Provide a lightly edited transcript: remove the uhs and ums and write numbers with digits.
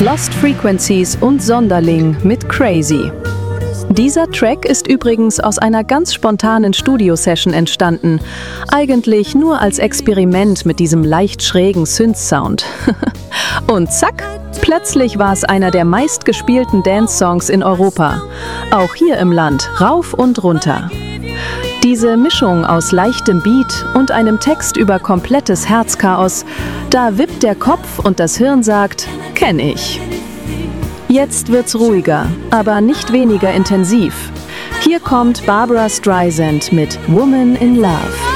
Lost Frequencies und Sonderling mit Crazy. Dieser Track ist übrigens aus einer ganz spontanen Studio-Session entstanden. Eigentlich nur als Experiment mit diesem leicht schrägen Synth-Sound. Und zack, plötzlich war es einer der meistgespielten Dance-Songs in Europa. Auch hier im Land, rauf und runter. Diese Mischung aus leichtem Beat und einem Text über komplettes Herzchaos, da wippt der Kopf und das Hirn sagt, kenn ich. Jetzt wird's ruhiger, aber nicht weniger intensiv. Hier kommt Barbra Streisand mit Woman in Love.